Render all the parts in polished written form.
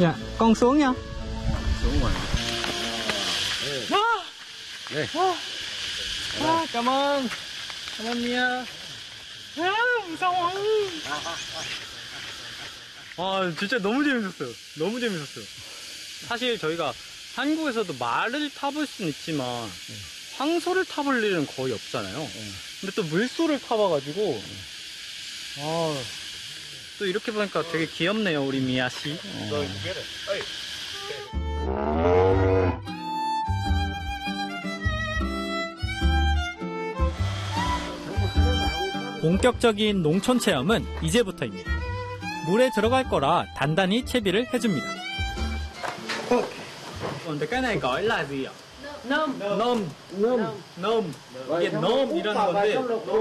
Dạ, con xuống nha. Xuống rồi. 네. cảm ơn. cảm ơn nha. 무서워. 진짜 너무 재밌었어요. 너무 재밌었어요. 사실 저희가 한국에서도 말을 타볼 수는 있지만 황소를 타볼 일은 거의 없잖아요. 근데 또 물소를 타봐가지고 또 이렇게 보니까 되게 귀엽네요, 우리 미아씨. 본격적인 농촌 체험은 이제부터입니다. 물에 들어갈 거라 단단히 채비를 해줍니다. 근데 cái này gọi là gì ạ? Nôm. 이게 놈이라는 건데.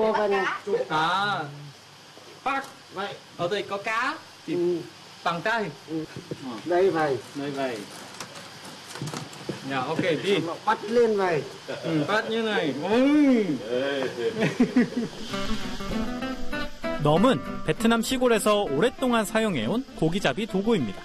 Bắt. Ở đây có cá. Bằng tay. Đây vậy. Đây vậy. Dạ, ok, đi. Bắt lên vậy. Bắt như này. 놈은 베트남 시골에서 오랫동안 사용해온 고기잡이 도구입니다.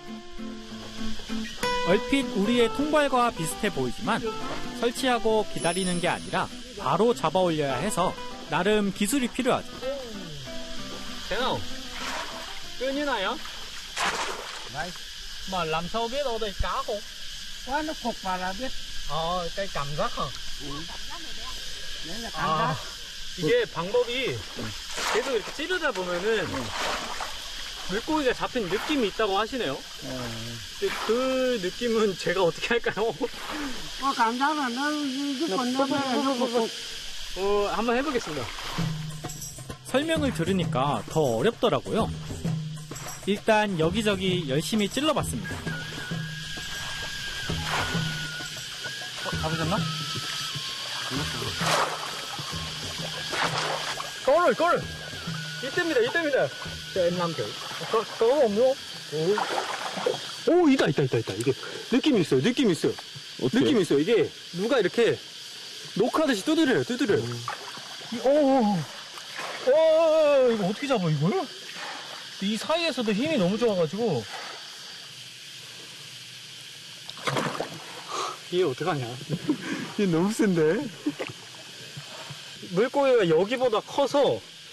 얼핏 우리의 통발과 비슷해 보이지만 설치하고 기다리는 게 아니라 바로 잡아 올려야 해서 나름 기술이 필요하죠. Thế nào? Cứ như này á? Đấy. Mà làm sao biết ở đây cá không? Quá nó cục vào là biết. cái cảm giác hả? Đấy là cảm giác. 이게 방법이 계속 이렇게 찌르다 보면은 물고기가 잡힌 느낌이 있다고 하시네요. 근데 그 느낌은 제가 어떻게 할까요? Có cảm giác là nó cứ còn nó cục. 한번 해보겠습니다. 설명을 들으니까 더 어렵더라고요. 일단 여기저기 열심히 찔러봤습니다. 잡으셨나? 꺼를! 이때입니다. 자, 남들. 꺼 없노? 오, 있다. 이게 느낌이 있어요. 어떻게? 느낌이 있어요. 이게 누가 이렇게 녹화하듯이 두드려요. 이거 어떻게 잡아, 이거를? 이 사이에서도 힘이 너무 좋아가지고. 이게 어떡하냐. 이게 너무 센데? 물고기가 여기보다 커서